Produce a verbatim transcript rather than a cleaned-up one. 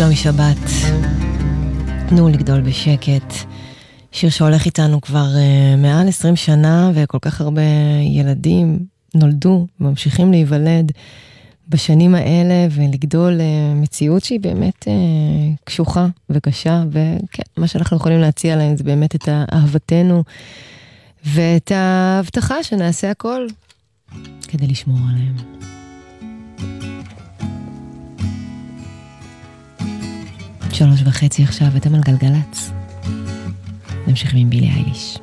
שלומי שבת, תנו לגדול בשקט. שיר שהולך איתנו כבר uh, מעל עשרים שנה, וכל כך הרבה ילדים נולדו, ממשיכים להיוולד בשנים האלה, ולגדול uh, מציאות שהיא באמת uh, קשוחה וקשה, וכן, מה שאנחנו יכולים להציע להם זה באמת את אהבתנו, ואת ההבטחה שנעשה הכל כדי לשמור עליהם. שלוש וחצי עכשיו, אתם על גלגלץ. נמשיך עם בילי אייליש.